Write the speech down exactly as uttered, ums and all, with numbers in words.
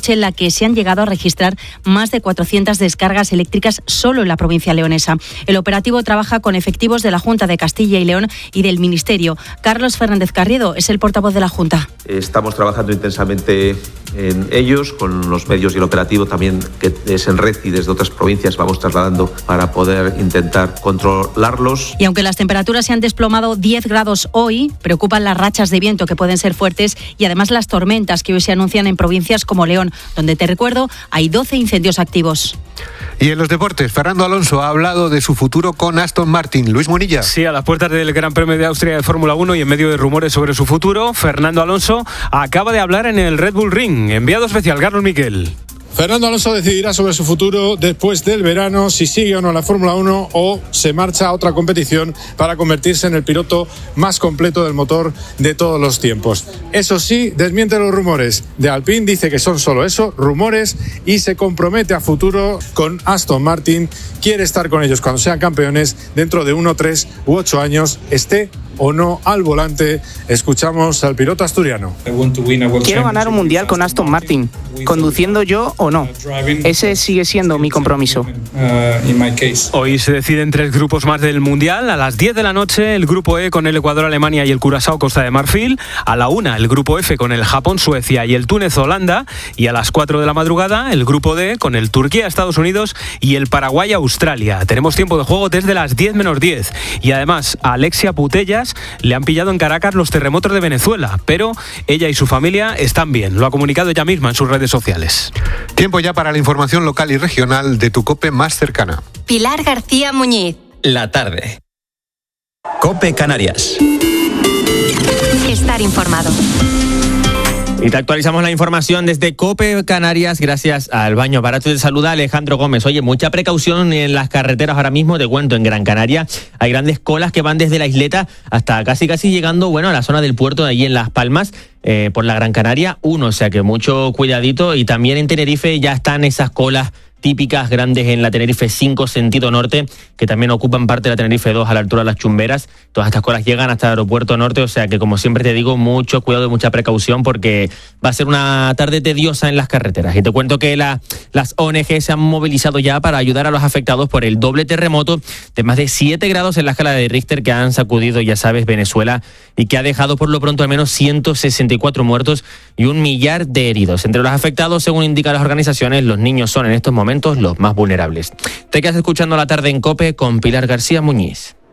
noche en la que se han llegado a registrar más de cuatrocientas descargas eléctricas solo en la provincia leonesa. El operativo trabaja con efectivos de la Junta de Castilla y León y del Ministerio. Carlos Fernández Carriedo es el portavoz de la Junta. Estamos trabajando intensamente en ellos, con los medios y el operativo también que es en red y desde otras provincias vamos trasladando para poder intentar controlarlos. Y aunque las temperaturas se han desplomado diez grados hoy, preocupan las rachas de viento que pueden ser fuertes y además las tormentas que hoy se anuncian en provincias como León, donde, te recuerdo, hay doce incendios activos. Y en los deportes, Fernando Alonso ha hablado de su futuro con Aston Martin. Luis Munilla. Sí, a las puertas del Gran Premio de Austria de Fórmula uno y en medio de rumores sobre su futuro, Fernando Alonso acaba de hablar en el Red Bull Ring. Enviado especial, Carlos Miquel. Fernando Alonso decidirá sobre su futuro después del verano, si sigue o no la Fórmula uno o se marcha a otra competición para convertirse en el piloto más completo del motor de todos los tiempos. Eso sí, desmiente los rumores de Alpine, dice que son solo eso, rumores, y se compromete a futuro con Aston Martin. Quiere estar con ellos cuando sean campeones dentro de uno, tres u ocho años, esté o no al volante. Escuchamos al piloto asturiano. Quiero ganar un mundial con Aston Martin, conduciendo yo o no. Ese sigue siendo mi compromiso. Hoy se deciden tres grupos más del mundial. A las diez de la noche el grupo E con el Ecuador, Alemania y el Curazao, Costa de Marfil. A la una el grupo F con el Japón, Suecia y el Túnez, Holanda. Y a las cuatro de la madrugada el grupo D con el Turquía, Estados Unidos y el Paraguay, Australia. Tenemos tiempo de juego desde las diez menos diez. Y además a Alexia Putellas le han pillado en Caracas los terremotos de Venezuela, pero ella y su familia están bien. Lo ha comunicado ella misma en sus redes sociales. Tiempo ya para la información local y regional de tu COPE más cercana. Pilar García Muñiz. La tarde. COPE Canarias. Estar informado. Y te actualizamos la información desde COPE Canarias gracias al Baño Barato. Te saluda Alejandro Gómez. Oye, mucha precaución en las carreteras ahora mismo. Te cuento, en Gran Canaria hay grandes colas que van desde la isleta hasta casi casi llegando, bueno, a la zona del puerto de allí en Las Palmas. Eh, por la Gran Canaria uno, o sea que mucho cuidadito. Y también en Tenerife ya están esas colas típicas grandes en la Tenerife cinco sentido norte, que también ocupan parte de la Tenerife dos a la altura de las Chumberas. Todas estas colas llegan hasta el aeropuerto norte, o sea que, como siempre te digo, mucho cuidado y mucha precaución porque va a ser una tarde tediosa en las carreteras. Y te cuento que la, las O N G se han movilizado ya para ayudar a los afectados por el doble terremoto de más de siete grados en la escala de Richter que han sacudido, ya sabes, Venezuela, y que ha dejado por lo pronto al menos ciento sesenta y cuatro muertos y un millar de heridos. Entre los afectados, según indican las organizaciones, los niños son en estos momentos los más vulnerables. Te quedas escuchando La Tarde en COPE con Pilar García Muñiz.